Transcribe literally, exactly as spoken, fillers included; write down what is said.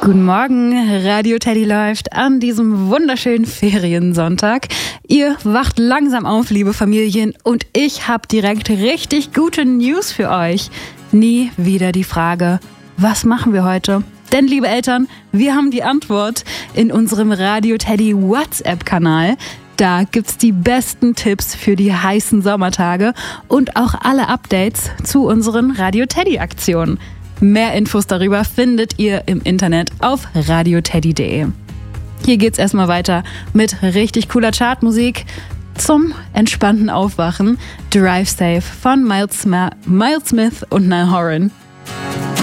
Guten Morgen, Radio Teddy läuft an diesem wunderschönen Feriensonntag. Ihr wacht langsam auf, liebe Familien, und ich habe direkt richtig gute News für euch. Nie wieder die Frage, was machen wir heute? Denn, liebe Eltern, wir haben die Antwort in unserem Radio Teddy WhatsApp-Kanal. Da gibt's die besten Tipps für die heißen Sommertage und auch alle Updates zu unseren Radio Teddy-Aktionen. Mehr Infos darüber findet ihr im Internet auf radioteddy punkt de. Hier geht's erstmal weiter mit richtig cooler Chartmusik zum entspannten Aufwachen. Drive Safe von Miles, Sma- Miles Smith und Niall Horan.